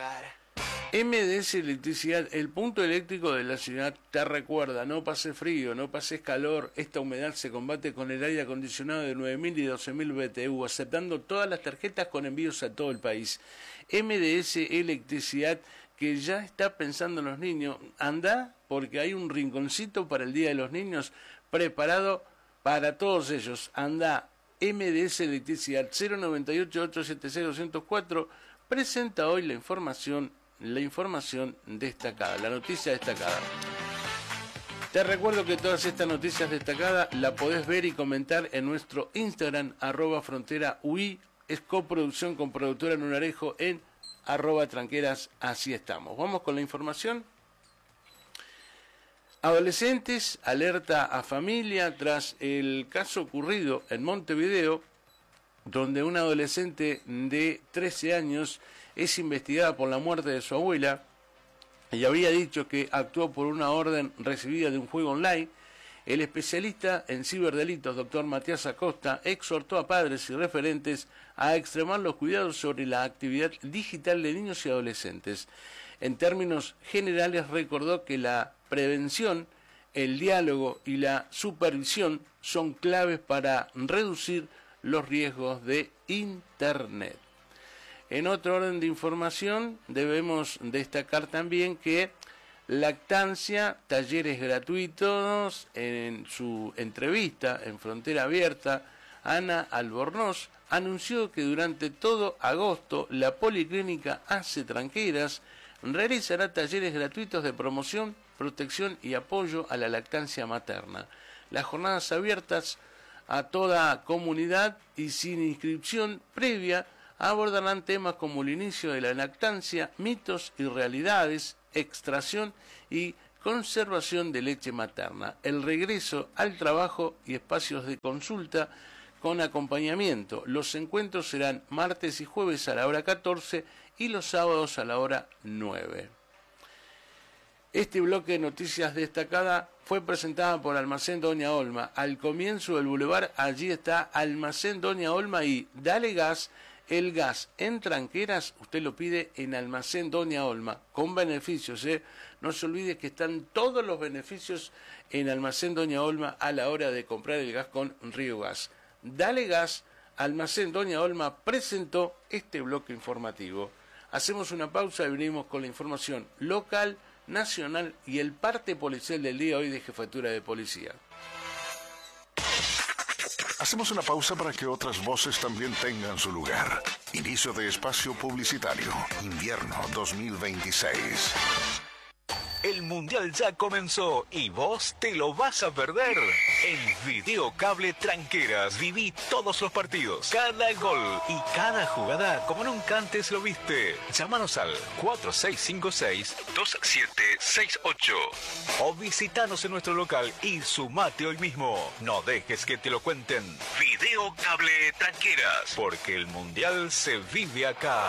hogar. MDS Electricidad, el punto eléctrico de la ciudad, te recuerda: no pases frío, no pases calor. Esta humedad se combate con el aire acondicionado de 9.000 y 12.000 BTU, aceptando todas las tarjetas con envíos a todo el país. MDS Electricidad, que ya está pensando en los niños. Anda, porque hay un rinconcito para el Día de los Niños preparado para todos ellos. Anda, MDS Electricidad, 098-870-204, presenta hoy la información destacada, la noticia destacada. Te recuerdo que todas estas noticias destacadas la podés ver y comentar en nuestro Instagram, @fronteraui, es coproducción con productora Lunarejo en @tranqueras, así estamos. Vamos con la información. Adolescentes alerta a familia tras el caso ocurrido en Montevideo, donde una adolescente de 13 años es investigada por la muerte de su abuela y habría dicho que actuó por una orden recibida de un juego online. El especialista en ciberdelitos, doctor Matías Acosta, exhortó a padres y referentes a extremar los cuidados sobre la actividad digital de niños y adolescentes. En términos generales, recordó que la prevención, el diálogo y la supervisión son claves para reducir los riesgos de Internet. En otro orden de información, debemos destacar también que Lactancia, talleres gratuitos. En su entrevista en Frontera Abierta, Ana Albornoz anunció que durante todo agosto la Policlínica Hace Tranqueras realizará talleres gratuitos de promoción, protección y apoyo a la lactancia materna. Las jornadas abiertas a toda comunidad y sin inscripción previa abordarán temas como el inicio de la lactancia, mitos y realidades, extracción y conservación de leche materna, el regreso al trabajo y espacios de consulta con acompañamiento. Los encuentros serán martes y jueves a la hora 14 y los sábados a la hora 9. Este bloque de noticias destacada fue presentada por Almacén Doña Olma. Al comienzo del bulevar, allí está Almacén Doña Olma y Dale Gas. El gas en Tranqueras, usted lo pide en Almacén Doña Olma, con beneficios, No se olvide que están todos los beneficios en Almacén Doña Olma a la hora de comprar el gas con Río Gas. Dale Gas, Almacén Doña Olma presentó este bloque informativo. Hacemos una pausa y venimos con la información local, nacional y el parte policial del día hoy de Jefatura de Policía. Hacemos una pausa para que otras voces también tengan su lugar. Inicio de espacio publicitario. Invierno 2026. El Mundial ya comenzó y vos te lo vas a perder. En Videocable Tranqueras viví todos los partidos, cada gol y cada jugada como nunca antes lo viste. Llámanos al 4656-2768 o visitanos en nuestro local y sumate hoy mismo. No dejes que te lo cuenten. Videocable Tranqueras, porque el Mundial se vive acá.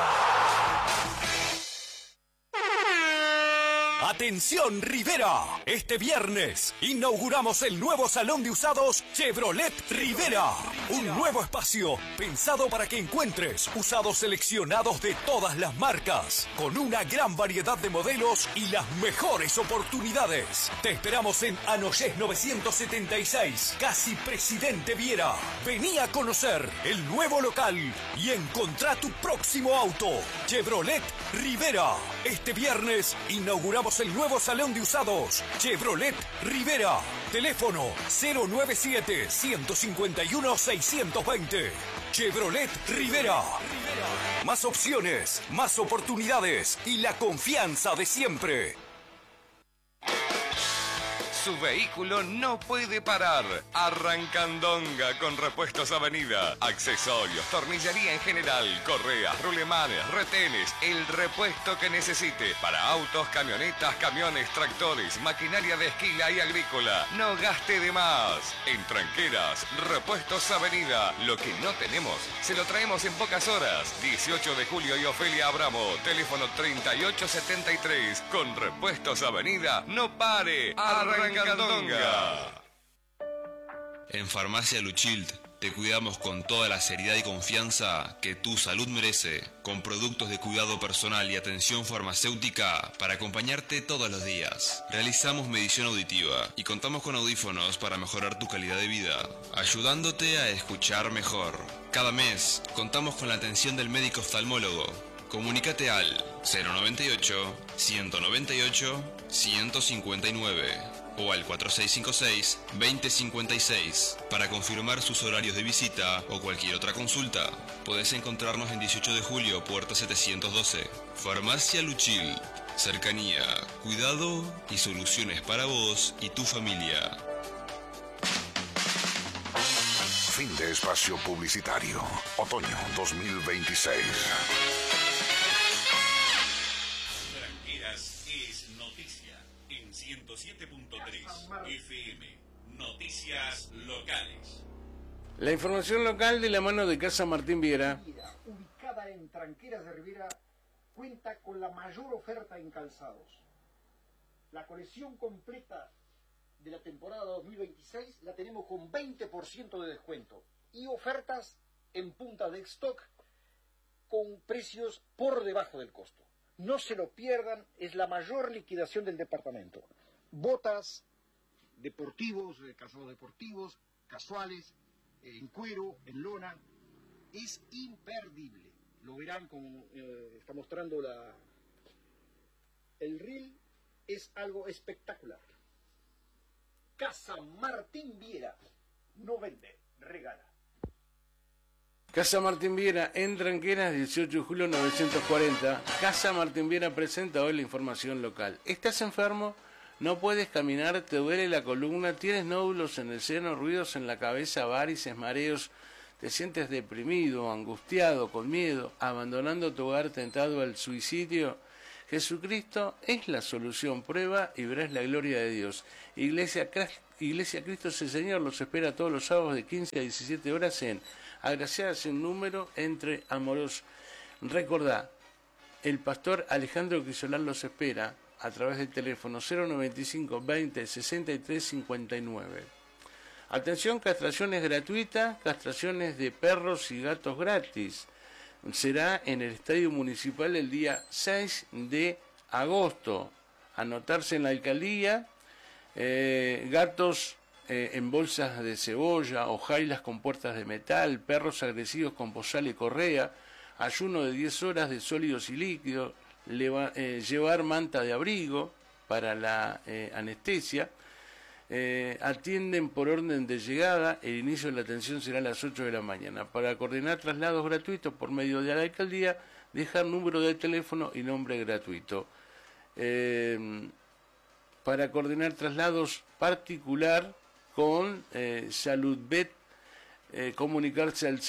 ¡Atención, Rivera! Este viernes inauguramos el nuevo salón de usados Chevrolet Rivera. Un nuevo espacio pensado para que encuentres usados seleccionados de todas las marcas, con una gran variedad de modelos y las mejores oportunidades. Te esperamos en Anoyés 976, casi Presidente Viera. Vení a conocer el nuevo local y encontrá tu próximo auto. Chevrolet Rivera. Este viernes inauguramos el nuevo salón de usados Chevrolet Rivera. Teléfono 097-151-620. Chevrolet Rivera. Más opciones, más oportunidades y la confianza de siempre. Su vehículo no puede parar. Arrancandonga con Repuestos Avenida. Accesorios, tornillería en general, correas, rulemanes, retenes, el repuesto que necesite. Para autos, camionetas, camiones, tractores, maquinaria de esquila y agrícola. No gaste de más. En Tranqueras, Repuestos Avenida. Lo que no tenemos, se lo traemos en pocas horas. 18 de julio y Ofelia Abramo. Teléfono 3873. Con Repuestos Avenida, no pare. Arrancandonga. En Farmacia Luchild Te cuidamos con toda la seriedad y confianza que tu salud merece, con productos de cuidado personal y atención farmacéutica para acompañarte todos los días. Realizamos medición auditiva y contamos con audífonos para mejorar tu calidad de vida, ayudándote a escuchar mejor. Cada mes contamos con la atención del médico oftalmólogo. Comunícate al 098-198-159 o al 4656-2056 para confirmar sus horarios de visita o cualquier otra consulta. Podés encontrarnos en 18 de julio, puerta 712. Farmacia Luchil. Cercanía, cuidado y soluciones para vos y tu familia. Fin de espacio publicitario. Otoño 2026. Tranqueras es noticia en 107.3 FM. Noticias locales. La información local de la mano de Casa Martín Viera. Ubicada en Tranqueras de Rivera, cuenta con la mayor oferta en calzados. La colección completa de la temporada 2026 la tenemos con 20% de descuento y ofertas en punta de stock con precios por debajo del costo. No se lo pierdan, es la mayor liquidación del departamento. Botas, deportivos, calzados deportivos, casuales, en cuero, en lona, es imperdible. Lo verán como está mostrando el reel, es algo espectacular. Casa Martín Viera, no vende, regala. Casa Martín Viera en Tranqueras, 18 de julio 940. Casa Martín Viera presenta hoy la información local. ¿Estás enfermo? ¿No puedes caminar? ¿Te duele la columna? ¿Tienes nódulos en el seno, ruidos en la cabeza, varices, mareos? ¿Te sientes deprimido, angustiado, con miedo, abandonando tu hogar, tentado al suicidio? Jesucristo es la solución. Prueba y verás la gloria de Dios. Iglesia Cristo es el Señor. Los espera todos los sábados de 15 a 17 horas en Agraciadas en número entre Amorós. Recordá, el pastor Alejandro Crisolán los espera a través del teléfono 095 20 63 59. Atención, castraciones gratuitas, castraciones de perros y gatos gratis. Será en el Estadio Municipal el día 6 de agosto. Anotarse en la alcaldía, gatos en bolsas de cebolla, hojailas con puertas de metal, perros agresivos con bozal y correa, ayuno de 10 horas de sólidos y líquidos, llevar manta de abrigo para la anestesia. Atienden por orden de llegada. El inicio de la atención será a las 8 de la mañana. Para coordinar traslados gratuitos por medio de la alcaldía, dejar número de teléfono y nombre gratuito. Para coordinar traslados particular con SaludVet, comunicarse al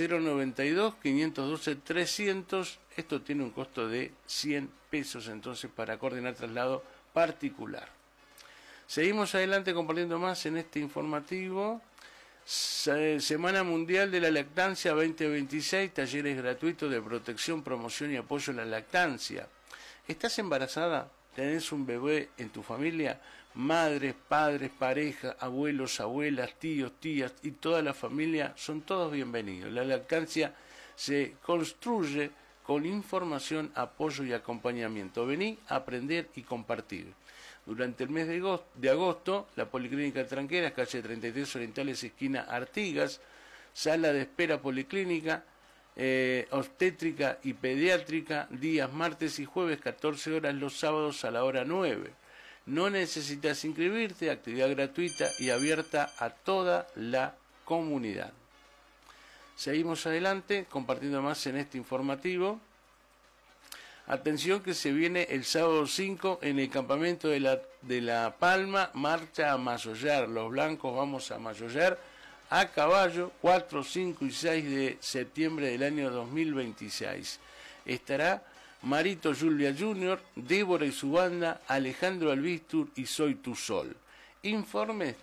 092-512-300. Esto tiene un costo de 100 pesos, entonces, para coordinar traslado particular. Seguimos adelante compartiendo más en este informativo. Semana Mundial de la Lactancia 2026, talleres gratuitos de protección, promoción y apoyo a la lactancia. ¿Estás embarazada? ¿Tenés un bebé en tu familia? Madres, padres, pareja, abuelos, abuelas, tíos, tías y toda la familia son todos bienvenidos. La lactancia se construye con información, apoyo y acompañamiento. Vení a aprender y compartir. Durante el mes de agosto, la Policlínica Tranqueras, calle 33 Orientales, esquina Artigas, sala de espera policlínica, obstétrica y pediátrica, días martes y jueves 14 horas, los sábados a la hora 9. No necesitas inscribirte, actividad gratuita y abierta a toda la comunidad. Seguimos adelante compartiendo más en este informativo. Atención que se viene el sábado 5 en el campamento de la Palma, marcha a Mayoyar. Los blancos vamos a Mayoyar a caballo, 4, 5 y 6 de septiembre del año 2026. Estará Marito Julia Jr., Débora y su banda, Alejandro Albistur y Soy Tu Sol. Informes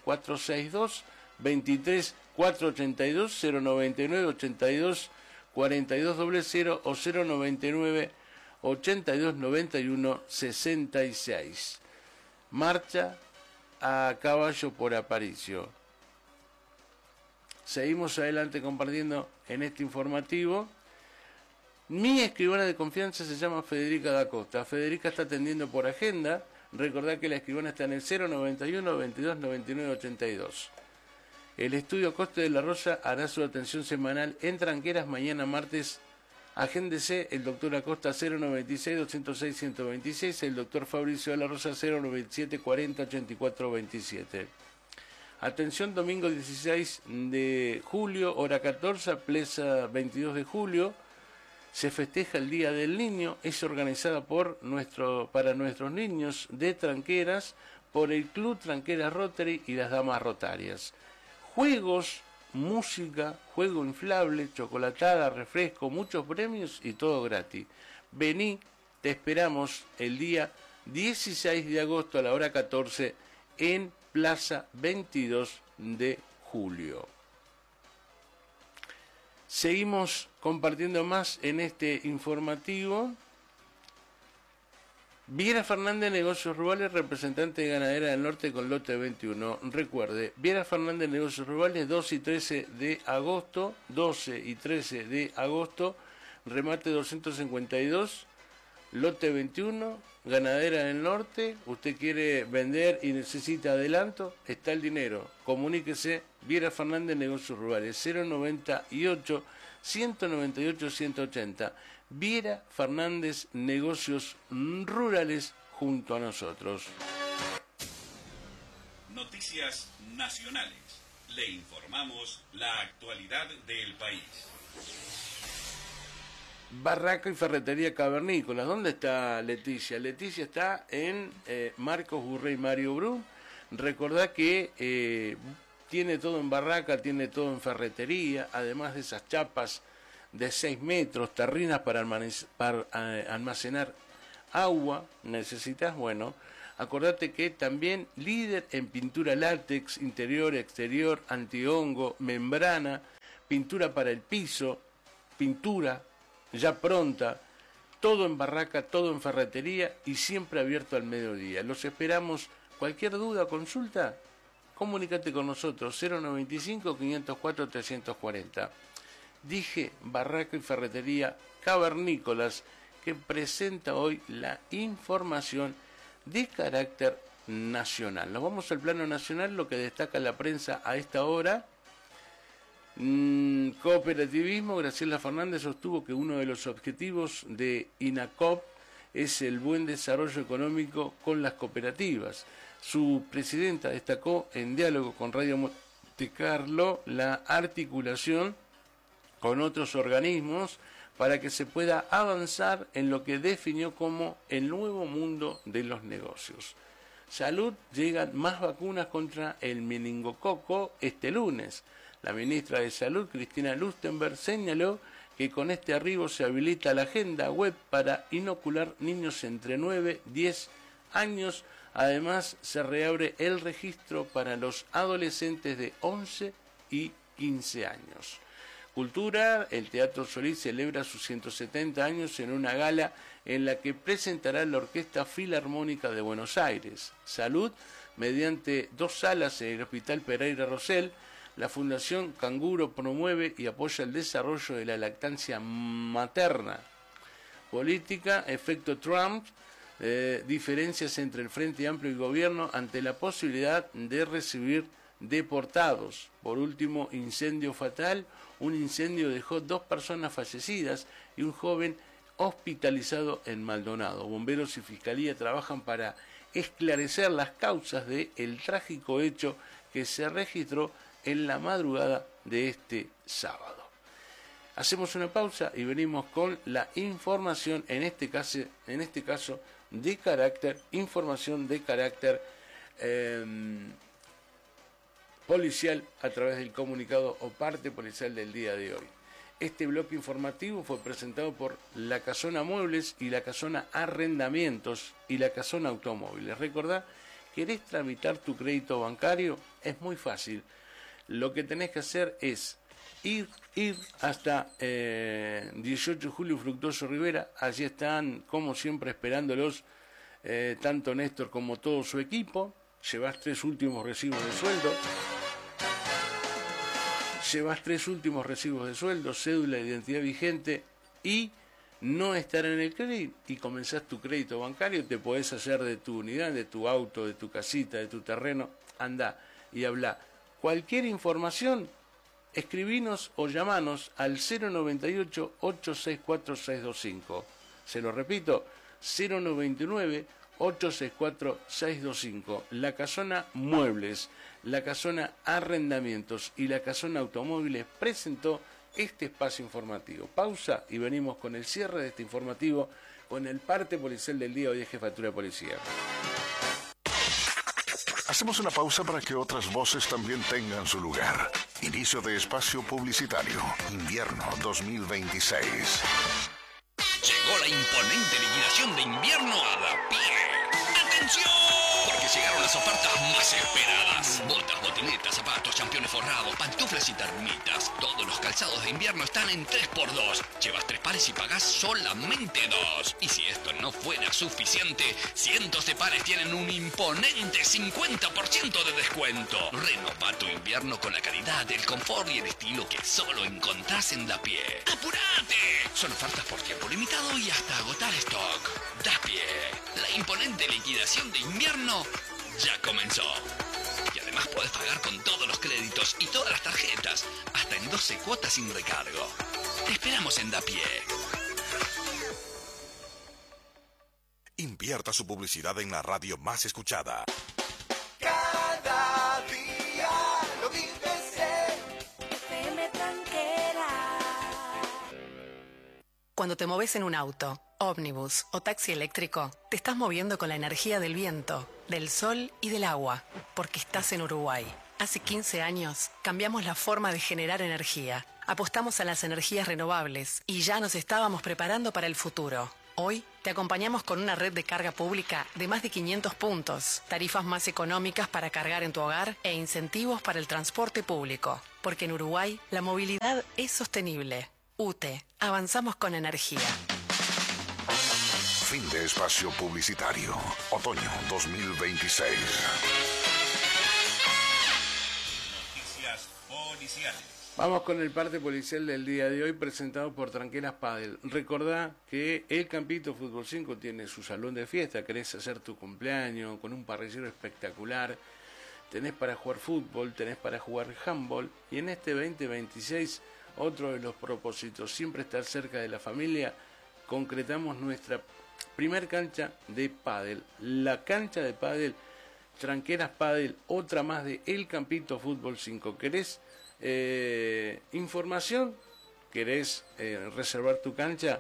462-23-482-099-82-4200 o 099-8291-66. Marcha a caballo por Aparicio. Seguimos adelante compartiendo en este informativo. Mi escribana de confianza se llama Federica da Costa. Federica está atendiendo por agenda. Recordad que la escribana está en el 091 22 99 82. El estudio Coste de la Rosa hará su atención semanal en Tranqueras mañana martes. Agéndese el doctor Acosta 096 206 126, el doctor Fabricio de la Rosa 097 40 84 27. Atención, domingo 16 de julio, hora 14, plaza 22 de julio, se festeja el Día del Niño, es organizada para nuestros niños de Tranqueras, por el Club Tranqueras Rotary y las Damas Rotarias. Juegos, música, juego inflable, chocolatada, refresco, muchos premios y todo gratis. Vení, te esperamos el día 16 de agosto a la hora 14 en Plaza 22 de julio. Seguimos compartiendo más en este informativo. Viera Fernández, Negocios Rurales, representante de Ganadera del Norte con lote 21. Recuerde, Viera Fernández, Negocios Rurales, 12 y 13 de agosto, remate 252, lote 21, Ganadera del Norte. Usted quiere vender y necesita adelanto, está el dinero. Comuníquese, Viera Fernández, Negocios Rurales, 098 198 180. Viera Fernández, Negocios Rurales, junto a nosotros. Noticias nacionales. Le informamos la actualidad del país. Barraca y Ferretería Cavernícolas. ¿Dónde está Leticia? Leticia está en Marcos Burrey Mario Brum. Recordá que tiene todo en barraca, tiene todo en ferretería, además de esas chapas de 6 metros, terrinas para almacenar agua. Necesitas, bueno, acordate que también líder en pintura látex, interior, exterior, antihongo, membrana, pintura para el piso, pintura ya pronta, todo en barraca, todo en ferretería y siempre abierto al mediodía. Los esperamos. Cualquier duda o consulta, comunícate con nosotros, 095 504 340. Dije Barraca y Ferretería Cavernícolas, que presenta hoy la información de carácter nacional. Nos vamos al plano nacional, lo que destaca la prensa a esta hora. Cooperativismo. Graciela Fernández sostuvo que uno de los objetivos de INACOP es el buen desarrollo económico con las cooperativas. Su presidenta destacó en diálogo con Radio Monte Carlo la articulación con otros organismos para que se pueda avanzar en lo que definió como el nuevo mundo de los negocios. Salud, llegan más vacunas contra el meningococo este lunes. La ministra de Salud, Cristina Lustenberg, señaló que con este arribo se habilita la agenda web para inocular niños entre 9 y 10 años. Además, se reabre el registro para los adolescentes de 11 y 15 años. Cultura, el Teatro Solís celebra sus 170 años en una gala en la que presentará la Orquesta Filarmónica de Buenos Aires. Salud, mediante 2 salas en el Hospital Pereira Rosell, la Fundación Canguro promueve y apoya el desarrollo de la lactancia materna. Política, efecto Trump, diferencias entre el Frente Amplio y el Gobierno ante la posibilidad de recibir deportados. Por último, incendio fatal. Un incendio dejó 2 personas fallecidas y un joven hospitalizado en Maldonado. Bomberos y Fiscalía trabajan para esclarecer las causas del trágico hecho que se registró en la madrugada de este sábado. Hacemos una pausa y venimos con la información, en este caso de carácter, información de carácter policial a través del comunicado o parte policial del día de hoy. Este bloque informativo fue presentado por La Casona Muebles y La Casona Arrendamientos y La Casona Automóviles. Recordá, ¿querés tramitar tu crédito bancario? Es muy fácil. Lo que tenés que hacer es ir hasta 18 de julio Fructuoso Rivera. Allí están, como siempre, esperándolos tanto Néstor como todo su equipo. Llevas 3 últimos recibos de sueldo. llevas 3 últimos recibos de sueldo, cédula de identidad vigente y no estar en el crédito y comenzás tu crédito bancario, te podés hacer de tu unidad, de tu auto, de tu casita, de tu terreno, anda y habla. Cualquier información, escribinos o llamanos al 098-864-625. Se lo repito, 099-864-625. La Casona Muebles, la Casona Arrendamientos y la Casona Automóviles presentó este espacio informativo. Pausa y venimos con el cierre de este informativo con el parte policial del día hoy de Jefatura de Policía. Hacemos una pausa para que otras voces también tengan su lugar. Inicio de espacio publicitario. Invierno 2026. Llegó la imponente liquidación de invierno a Da Pie. ¡Atención! Porque llegaron las ofertas más esperadas. Botas, botinetas, zapatos, championes forrados, pantuflas y termitas. Todos los calzados de invierno están en 3x2. Llevas 3 pares y pagás solamente 2. Y si esto no fuera suficiente, cientos de pares tienen un imponente 50% de descuento. Renova tu invierno con la calidad, el confort y el estilo que solo encontrás en Da Pie. ¡Apurate! Son ofertas por tiempo limitado y hasta agotar stock. Da Pie, la imponente liquidación de invierno ya comenzó. Y además podés pagar con todos los créditos y todas las tarjetas, hasta en 12 cuotas sin recargo. Te esperamos en Da Pie. Invierta su publicidad en la radio más escuchada. Cada día lo vives en FM Tranquera. Cuando te moves en un auto, ómnibus o taxi eléctrico, te estás moviendo con la energía del viento, del sol y del agua, porque estás en Uruguay. Hace 15 años cambiamos la forma de generar energía, apostamos a las energías renovables y ya nos estábamos preparando para el futuro. Hoy te acompañamos con una red de carga pública de más de 500 puntos, tarifas más económicas para cargar en tu hogar e incentivos para el transporte público, porque en Uruguay la movilidad es sostenible. UTE, avanzamos con energía. Fin de espacio publicitario. Otoño 2026. Noticias policiales. Vamos con el parte policial del día de hoy presentado por Tranqueras Padel. Recordá que el Campito Fútbol 5 tiene su salón de fiesta. Querés hacer tu cumpleaños con un parrillero espectacular. Tenés para jugar fútbol, tenés para jugar handball. Y en este 2026, otro de los propósitos, siempre estar cerca de la familia, concretamos nuestra primer cancha de pádel. La cancha de pádel Tranqueras Padel, otra más de El Campito Fútbol 5. ¿Querés información? ¿Querés reservar tu cancha?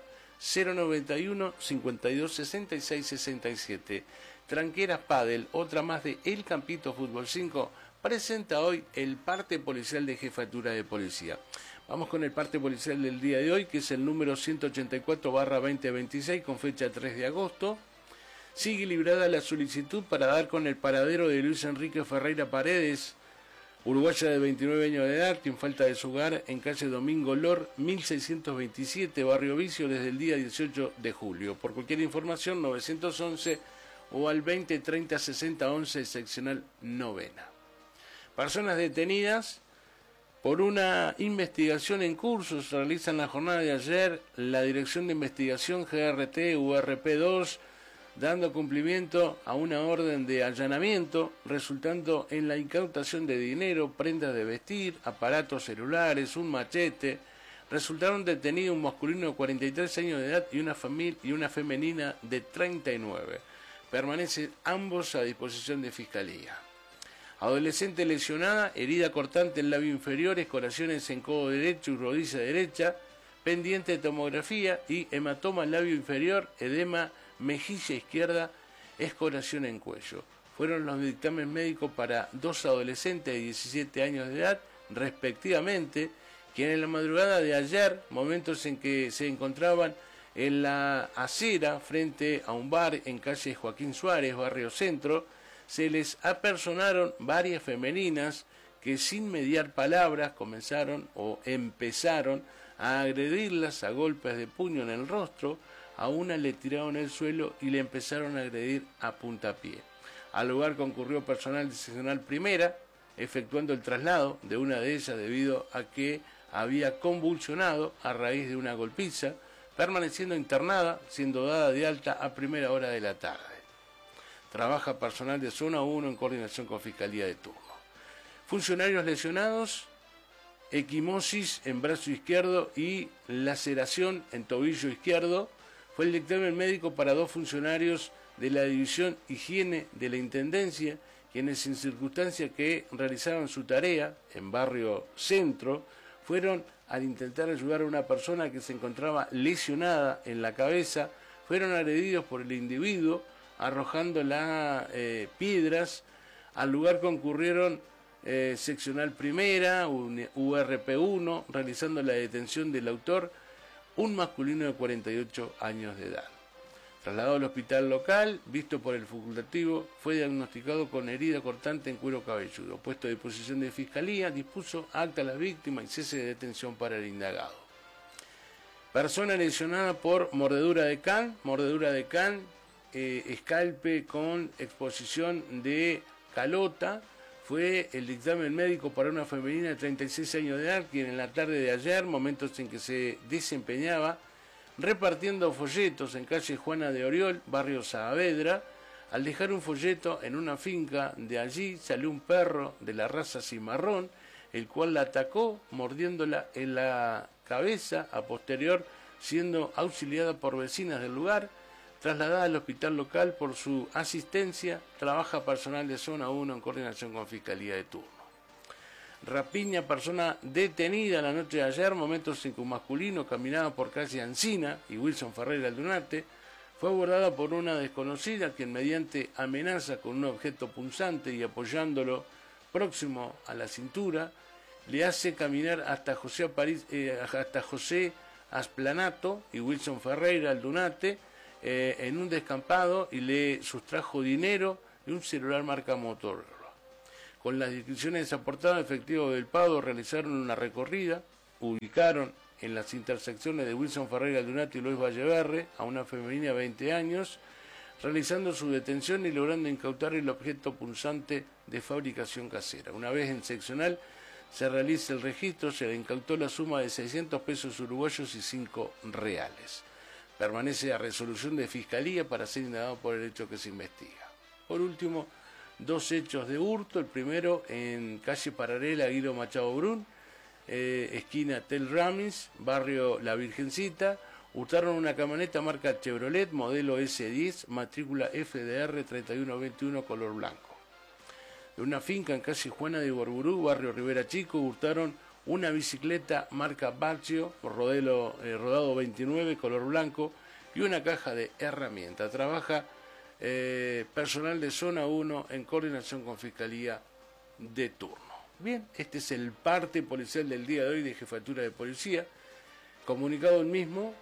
091 52 66 67. Tranqueras Padel, otra más de El Campito Fútbol 5, presenta hoy el parte policial de Jefatura de Policía. Vamos con el parte policial del día de hoy, que es el número 184/2026, con fecha 3 de agosto. Sigue librada la solicitud para dar con el paradero de Luis Enrique Ferreira Paredes, uruguaya de 29 años de edad, quien falta de su hogar en calle Domingo Lor, 1627, Barrio Vicio, desde el día 18 de julio. Por cualquier información, 911 o al 20 30 60 11, seccional novena. Personas detenidas por una investigación en curso. Se realiza en la jornada de ayer la Dirección de Investigación GRT URP2, dando cumplimiento a una orden de allanamiento, resultando en la incautación de dinero, prendas de vestir, aparatos celulares, un machete. Resultaron detenidos un masculino de 43 años de edad y una femenina de 39. Permanecen ambos a disposición de Fiscalía. Adolescente lesionada, herida cortante en labio inferior, escoraciones en codo derecho y rodilla derecha, pendiente de tomografía y hematoma en labio inferior, edema mejilla izquierda, escoración en cuello. Fueron los dictámenes médicos para 2 adolescentes de 17 años de edad, respectivamente, quienes en la madrugada de ayer, momentos en que se encontraban en la acera frente a un bar en calle Joaquín Suárez, barrio Centro, se les apersonaron varias femeninas que sin mediar palabras comenzaron o empezaron a agredirlas a golpes de puño en el rostro. A una le tiraron el suelo y le empezaron a agredir a puntapié. Al lugar concurrió personal de seccional primera, efectuando el traslado de una de ellas debido a que había convulsionado a raíz de una golpiza, permaneciendo internada, siendo dada de alta a primera hora de la tarde. Trabaja personal de Zona 1 en coordinación con Fiscalía de turno. Funcionarios lesionados, equimosis en brazo izquierdo y laceración en tobillo izquierdo. Fue el dictamen médico para 2 funcionarios de la División Higiene de la Intendencia, quienes en circunstancias que realizaban su tarea en Barrio Centro, fueron al intentar ayudar a una persona que se encontraba lesionada en la cabeza, fueron agredidos por el individuo, arrojando piedras. Al lugar concurrieron seccional primera, URP1, realizando la detención del autor, un masculino de 48 años de edad. Trasladado al hospital local, visto por el facultativo, fue diagnosticado con herida cortante en cuero cabelludo. Puesto a disposición de Fiscalía, dispuso acta a la víctima y cese de detención para el indagado. Persona lesionada por mordedura de can, escalpe con exposición de calota. Fue el dictamen médico para una femenina de 36 años de edad, quien en la tarde de ayer, momentos en que se desempeñaba repartiendo folletos en calle Juana de Oriol, barrio Saavedra, al dejar un folleto en una finca de allí, salió un perro de la raza cimarrón, el cual la atacó, mordiéndola en la cabeza, a posterior siendo auxiliada por vecinas del lugar. Trasladada al hospital local por su asistencia, trabaja personal de Zona 1 en coordinación con Fiscalía de turno. Rapiña, persona detenida la noche de ayer, momentos en que un masculino caminaba por calle Ancina y Wilson Ferreira Aldunate, fue abordada por una desconocida quien mediante amenaza con un objeto punzante y apoyándolo próximo a la cintura, le hace caminar hasta José Asplanato y Wilson Ferreira Aldunate, en un descampado, y le sustrajo dinero y un celular marca Motorola. Con las descripciones aportadas, efectivos del Pado realizaron una recorrida, ubicaron en las intersecciones de Wilson Ferreira Aldunate y Luis Valleverre a una femenina de 20 años, realizando su detención y logrando incautar el objeto punzante de fabricación casera. Una vez en seccional se realiza el registro, se le incautó la suma de 600 pesos uruguayos y 5 reales. Permanece a resolución de Fiscalía para ser indagado por el hecho que se investiga. Por último, 2 hechos de hurto. El primero en calle Paralela, Guido Machado Brun, esquina Tel Ramis, barrio La Virgencita. Hurtaron una camioneta marca Chevrolet, modelo S10, matrícula FDR 3121, color blanco. De una finca en calle Juana de Borburú, barrio Rivera Chico, hurtaron una bicicleta marca Baccio, rodado 29, color blanco, y una caja de herramientas. Trabaja personal de Zona 1 en coordinación con Fiscalía de turno. Bien, este es el parte policial del día de hoy de Jefatura de Policía. Comunicado el mismo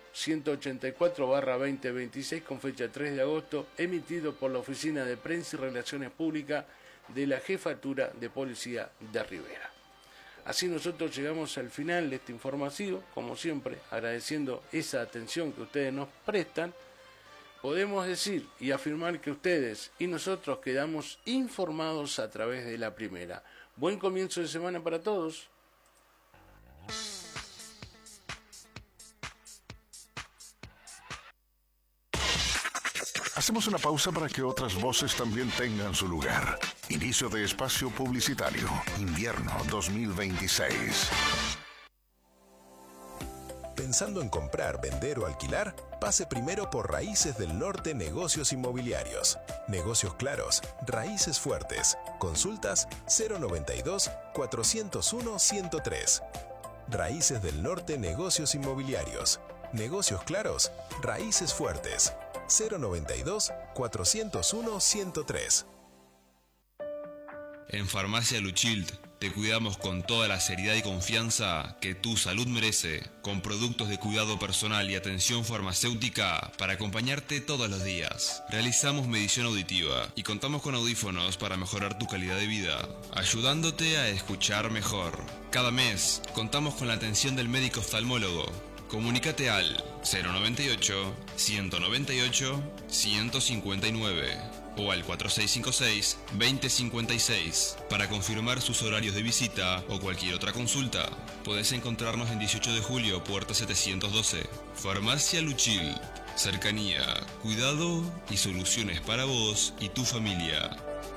184/2026 con fecha 3 de agosto, emitido por la Oficina de Prensa y Relaciones Públicas de la Jefatura de Policía de Rivera. Así nosotros llegamos al final de este informativo, como siempre, agradeciendo esa atención que ustedes nos prestan. Podemos decir y afirmar que ustedes y nosotros quedamos informados a través de la primera. Buen comienzo de semana para todos. Hacemos una pausa para que otras voces también tengan su lugar. Inicio de espacio publicitario. Invierno 2026. Pensando en comprar, vender o alquilar, pase primero por Raíces del Norte Negocios Inmobiliarios. Negocios claros, raíces fuertes. Consultas 092-401-103. Raíces del Norte Negocios Inmobiliarios. Negocios claros, raíces fuertes. 092-401-103. En Farmacia Luchild te cuidamos con toda la seriedad y confianza que tu salud merece, con productos de cuidado personal y atención farmacéutica para acompañarte todos los días. Realizamos medición auditiva y contamos con audífonos para mejorar tu calidad de vida, ayudándote a escuchar mejor. Cada mes contamos con la atención del médico oftalmólogo. Comunícate al 098-198-159. o al 4656-2056 para confirmar sus horarios de visita o cualquier otra consulta. Podés encontrarnos en 18 de julio, puerta 712. Farmacia Luchil. Cercanía, cuidado y soluciones para vos y tu familia.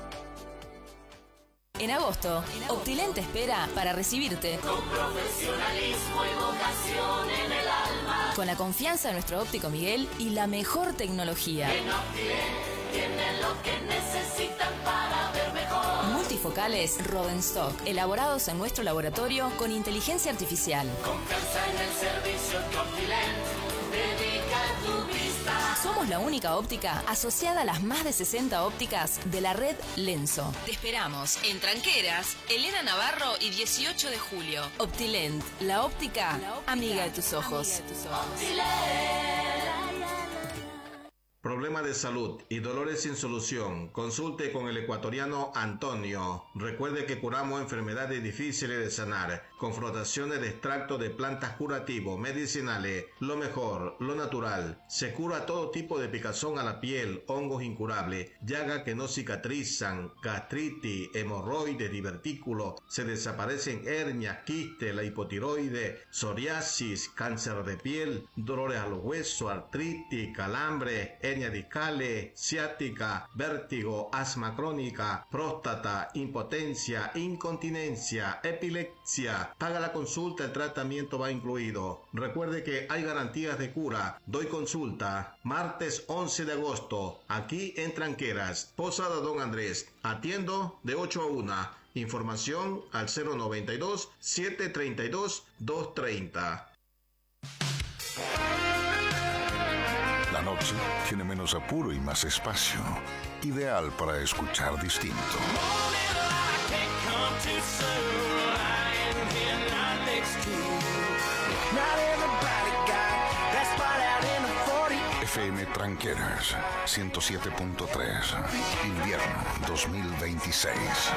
En agosto, Optilent te espera para recibirte con profesionalismo y vocación en el alma, con la confianza de nuestro óptico Miguel y la mejor tecnología. En Optilent tienen lo que necesitan para ver mejor. Multifocales Rodenstock, elaborados en nuestro laboratorio con inteligencia artificial. Confianza en el servicio que Optilent dedica a tu vista. Somos la única óptica asociada a las más de 60 ópticas de la red Lenso. Te esperamos en Tranqueras, Elena Navarro y 18 de julio. Optilent, la óptica amiga de tus ojos. Problema de salud y dolores sin solución. Consulte con el ecuatoriano Antonio. Recuerde que curamos enfermedades difíciles de sanar con frotaciones de extracto de plantas curativos, medicinales, lo mejor, lo natural. Se cura todo tipo de picazón a la piel, hongos incurables, llagas que no cicatrizan, gastritis, hemorroides, divertículos. Se desaparecen hernias, quistes, la hipotiroides, psoriasis, cáncer de piel, dolores a los huesos, artritis, calambre, hernias discales, ciática, vértigo, asma crónica, próstata, impotencia, incontinencia, epilepsia. Paga la consulta, el tratamiento va incluido. Recuerde que hay garantías de cura. Doy consulta martes 11 de agosto, aquí en Tranqueras, Posada Don Andrés. Atiendo de 8 a 1. Información al 092-732-230. La noche tiene menos apuro y más espacio. Ideal para escuchar distinto. FM Tranqueras 107.3. Invierno 2026.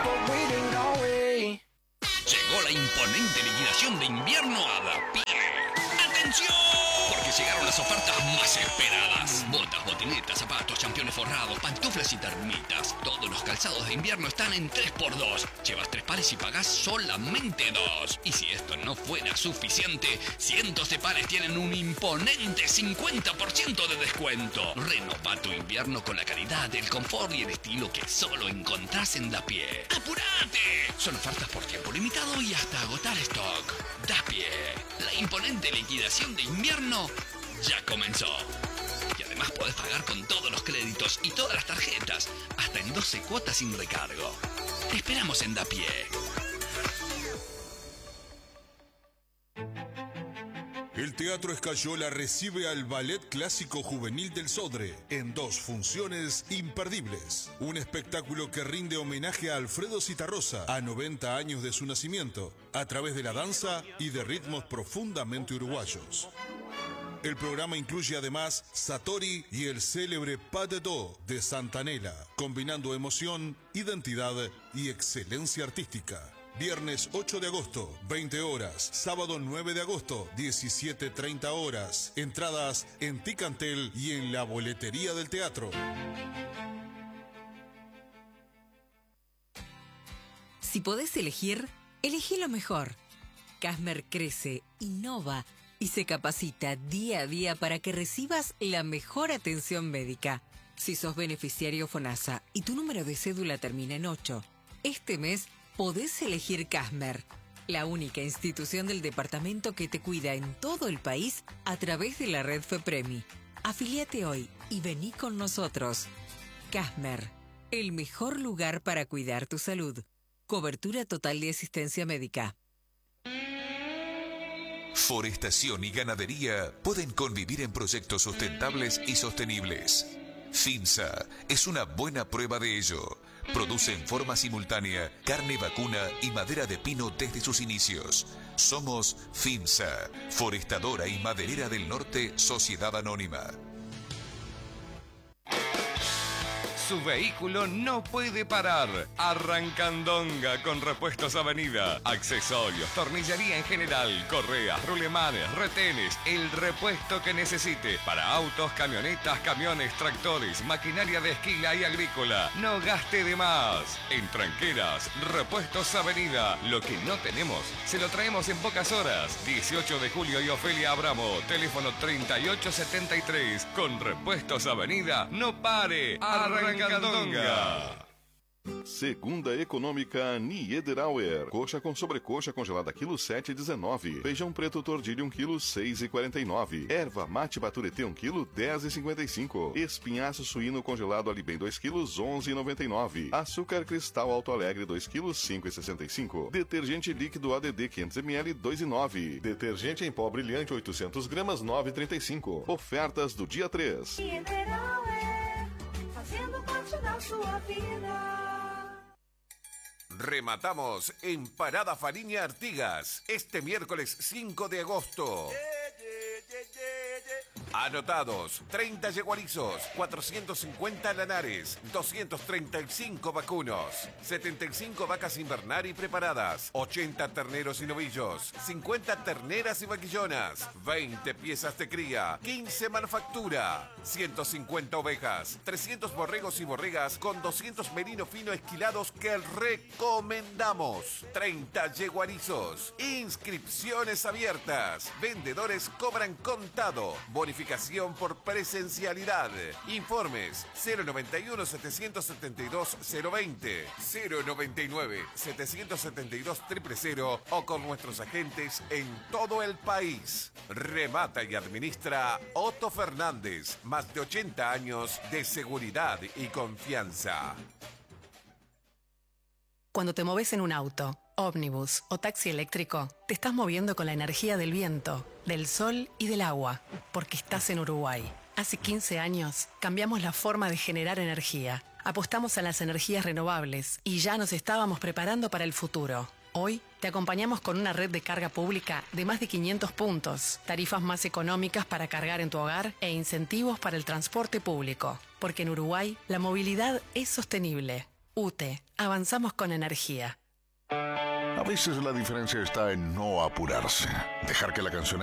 Llegó la imponente liquidación de invierno a Da Pie. ¡Atención! Porque llegaron las ofertas más esperadas. Botas, botinetas, zapatos, championes forrados, pantuflas y termitas. Todos los calzados de invierno están en 3x2. Llevas 3 pares y pagás solamente 2. Y si esto no fuera suficiente, cientos de pares tienen un imponente 50% de descuento. Renova tu invierno con la calidad, el confort y el estilo que solo encontrás en Da Pie. ¡Apurate! Son ofertas por tiempo limitado y hasta agotar stock. Da Pie. La imponente liquidación de invierno ya comenzó. Y además podés pagar con todos los créditos y todas las tarjetas, hasta en 12 cuotas sin recargo. Te esperamos en Da Pie. El Teatro Escayola recibe al Ballet Clásico Juvenil del Sodre en 2 funciones imperdibles. Un espectáculo que rinde homenaje a Alfredo Zitarrosa a 90 años de su nacimiento, a través de la danza y de ritmos profundamente uruguayos. El programa incluye además Satori y el célebre Pas de Dos de Santanella, combinando emoción, identidad y excelencia artística. Viernes 8 de agosto, 20 horas. Sábado 9 de agosto, 17:30 horas. Entradas en Ticantel y en la boletería del teatro. Si podés elegir, elegí lo mejor. Casmer crece, innova y se capacita día a día para que recibas la mejor atención médica. Si sos beneficiario FONASA y tu número de cédula termina en 8, este mes podés elegir Casmer, la única institución del departamento que te cuida en todo el país a través de la red FEPREMI. Afiliate hoy y vení con nosotros. Casmer, el mejor lugar para cuidar tu salud. Cobertura total de asistencia médica. Forestación y ganadería pueden convivir en proyectos sustentables y sostenibles. FIMSA es una buena prueba de ello. Produce en forma simultánea carne vacuna y madera de pino desde sus inicios. Somos FIMSA, Forestadora y Maderera del Norte, Sociedad Anónima. su vehículo no puede parar. Arrancandonga con Repuestos Avenida. Accesorios, tornillería en general, correas, rulemanes, retenes, el repuesto que necesite. Para autos, camionetas, camiones, tractores, maquinaria de esquila y agrícola. No gaste de más. En Tranqueras, Repuestos Avenida. Lo que no tenemos, se lo traemos en pocas horas. 18 de julio y Ofelia Abramo. Teléfono 3873. Con Repuestos Avenida, no pare. Arrancandonga. Segunda Econômica Niederauer. Coxa com sobrecoxa congelada quilo 7,19. Feijão preto tordilho 1 quilo 6,49. Erva mate baturité 1 quilo 10,55. Espinhaço suíno congelado Alibem 2 quilos 11,99. Açúcar cristal Alto Alegre 2 quilos 5,65. Detergente líquido ADD 500 ml 2,9. Detergente em pó brilhante 800 gramas 9,35. Ofertas do dia 3. Niederauer, fazendo parte da sua vida. Rematamos en Parada Fariña Artigas este miércoles 5 de agosto. Anotados, 30 yeguarizos, 450 lanares, 235 vacunos, 75 vacas invernar y preparadas, 80 terneros y novillos, 50 terneras y vaquillonas, 20 piezas de cría, 15 manufactura, 150 ovejas, 300 borregos y borregas con 200 merinos fino esquilados que recomendamos, 30 yeguarizos, inscripciones abiertas, vendedores cobran contado, bonificación por presencialidad. Informes 091 772 020, 099 772 000 o con nuestros agentes en todo el país. Remata y administra Otto Fernández. Más de 80 años de seguridad y confianza. Cuando te moves en un auto, ómnibus o taxi eléctrico, te estás moviendo con la energía del viento, del sol y del agua, porque estás en Uruguay. Hace 15 años cambiamos la forma de generar energía. Apostamos a las energías renovables y ya nos estábamos preparando para el futuro. Hoy te acompañamos con una red de carga pública de más de 500 puntos, tarifas más económicas para cargar en tu hogar e incentivos para el transporte público. Porque en Uruguay la movilidad es sostenible. UTE, avanzamos con energía. A veces la diferencia está en no apurarse, dejar que la canción